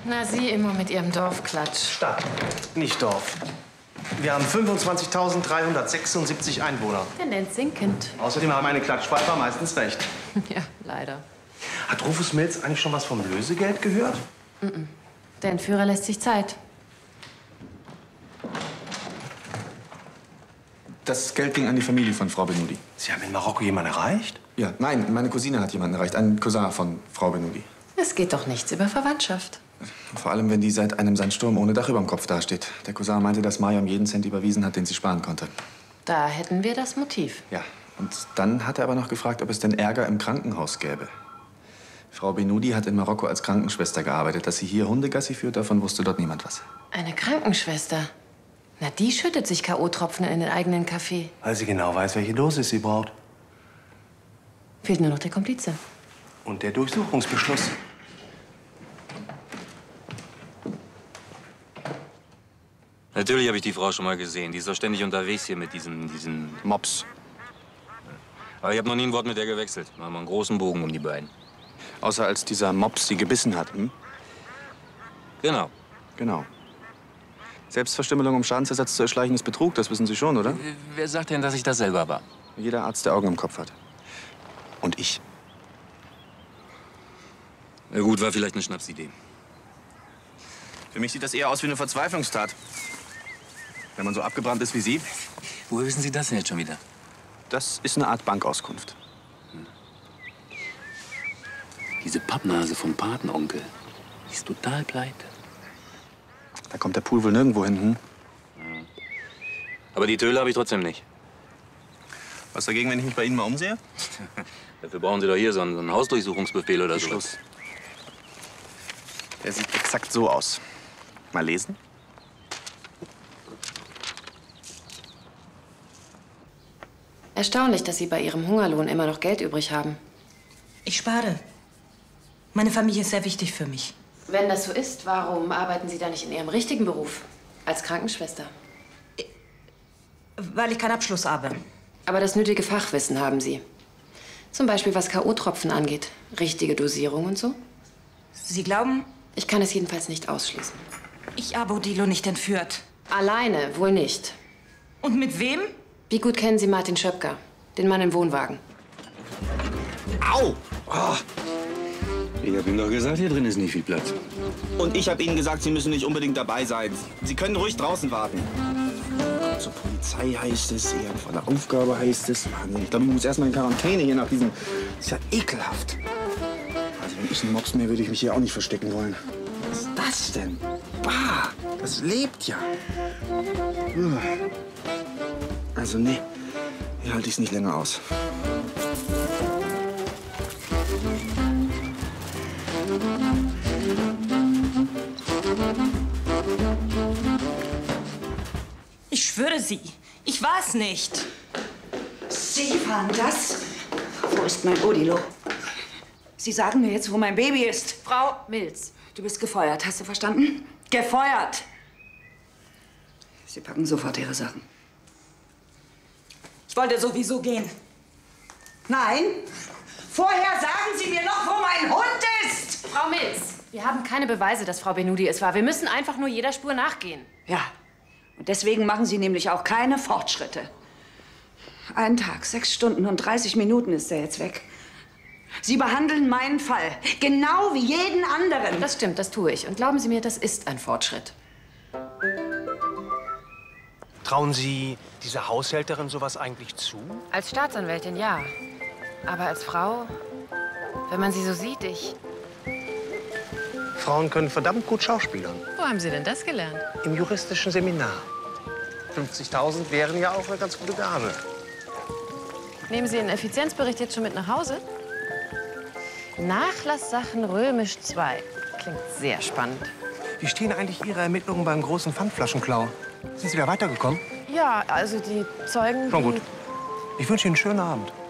Na, Sie immer mit Ihrem Dorfklatsch. Stadt, nicht Dorf. Wir haben 25.376 Einwohner. Tendenz sinkend. Außerdem haben eine Klatschpfeifer meistens recht. Ja, leider. Hat Rufus Mills eigentlich schon was vom Lösegeld gehört? Der Entführer lässt sich Zeit. Das Geld ging an die Familie von Frau Benudi. Sie haben in Marokko jemanden erreicht? Ja, nein, meine Cousine hat jemanden erreicht. Einen Cousin von Frau Benudi. Es geht doch nichts über Verwandtschaft. Vor allem, wenn die seit einem Sandsturm ohne Dach überm Kopf dasteht. Der Cousin meinte, dass Mariam jeden Cent überwiesen hat, den sie sparen konnte. Da hätten wir das Motiv. Ja, und dann hat er aber noch gefragt, ob es denn Ärger im Krankenhaus gäbe. Frau Benudi hat in Marokko als Krankenschwester gearbeitet. Dass sie hier Hundegassi führt, davon wusste dort niemand was. Eine Krankenschwester. Na, die schüttet sich K.O.-Tropfen in den eigenen Kaffee. Weil sie genau weiß, welche Dosis sie braucht. Fehlt nur noch der Komplize. Und der Durchsuchungsbeschluss. Natürlich habe ich die Frau schon mal gesehen. Die ist doch ständig unterwegs hier mit diesen Mops. Aber ich habe noch nie ein Wort mit der gewechselt. Machen wir einen großen Bogen um die beiden. Außer als dieser Mops sie gebissen hat, hm? Genau. Genau. Selbstverstümmelung, um Schadensersatz zu erschleichen, ist Betrug. Das wissen Sie schon, oder? Wer sagt denn, dass ich das selber war? Jeder Arzt, der Augen im Kopf hat. Und ich. Na gut, war vielleicht eine Schnapsidee. Für mich sieht das eher aus wie eine Verzweiflungstat. Wenn man so abgebrannt ist wie Sie. Woher wissen Sie das denn jetzt schon wieder? Das ist eine Art Bankauskunft. Diese Pappnase vom Patenonkel, die ist total pleite. Da kommt der Pool wohl nirgendwo hin, hm? Aber die Töle habe ich trotzdem nicht. Was dagegen, wenn ich mich bei Ihnen mal umsehe? Dafür brauchen Sie doch hier so einen Hausdurchsuchungsbefehl oder so. Schluss. Der sieht exakt so aus. Mal lesen? Erstaunlich, dass Sie bei Ihrem Hungerlohn immer noch Geld übrig haben. Ich spare. Meine Familie ist sehr wichtig für mich. Wenn das so ist, warum arbeiten Sie da nicht in Ihrem richtigen Beruf? Als Krankenschwester. Weil ich keinen Abschluss habe. Aber das nötige Fachwissen haben Sie. Zum Beispiel, was K.O.-Tropfen angeht. Richtige Dosierung und so. Sie glauben, Ich kann es jedenfalls nicht ausschließen. ich habe Odilo nicht entführt. Alleine wohl nicht. Und mit wem? Wie gut kennen Sie Martin Schöpker, den Mann im Wohnwagen? Au! Oh. Ich habe Ihnen doch gesagt, hier drin ist nicht viel Platz. Und ich habe Ihnen gesagt, Sie müssen nicht unbedingt dabei sein. Sie können ruhig draußen warten. Zur Polizei heißt es, ehrenvolle Aufgabe heißt es. Wahnsinn, ich glaube, ich muss erstmal in Quarantäne hier nach diesem... Das ist ja ekelhaft. Also wenn ich ein Mops wäre, würde ich mich hier auch nicht verstecken wollen. Was ist das denn? Bah, das lebt ja. Also nee, hier halte ich es nicht länger aus. Ich schwöre Sie, ich war es nicht. Sie waren das? Wo ist mein Odilo? Sie sagen mir jetzt, wo mein Baby ist. Frau Mills. Du bist gefeuert, hast du verstanden? Gefeuert! Sie packen sofort Ihre Sachen. Ich wollte sowieso gehen. Nein! Vorher sagen Sie mir noch, wo mein Hund ist! Frau Mills, wir haben keine Beweise, dass Frau Benudi es war. Wir müssen einfach nur jeder Spur nachgehen. Ja, und deswegen machen Sie nämlich auch keine Fortschritte. 1 Tag, 6 Stunden und 30 Minuten ist er jetzt weg. Sie behandeln meinen Fall genau wie jeden anderen. Das stimmt, das tue ich. Und glauben Sie mir, das ist ein Fortschritt. Trauen Sie dieser Haushälterin sowas eigentlich zu? Als Staatsanwältin ja. Aber als Frau, wenn man sie so sieht, Frauen können verdammt gut schauspielern. Wo haben Sie denn das gelernt? Im juristischen Seminar. 50.000 wären ja auch eine ganz gute Gage. Nehmen Sie Ihren Effizienzbericht jetzt schon mit nach Hause? Nachlasssachen römisch 2. Klingt sehr spannend. Wie stehen eigentlich Ihre Ermittlungen beim großen Pfandflaschenklau? Sind Sie da weitergekommen? Ja, also die Zeugen... Schon gut. Ich wünsche Ihnen einen schönen Abend.